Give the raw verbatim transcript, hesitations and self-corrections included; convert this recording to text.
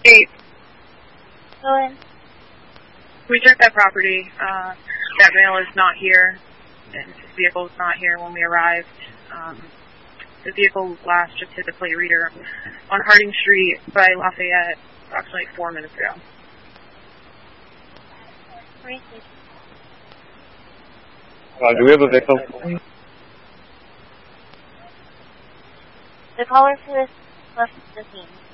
Eight. Go in. We checked that property. Uh, that male is not here, and his vehicle is not here when we arrived. Um, the vehicle last just hit the plate reader on Harding Street by Lafayette approximately four minutes ago. Uh, do we have a victim? The caller for this left the scene.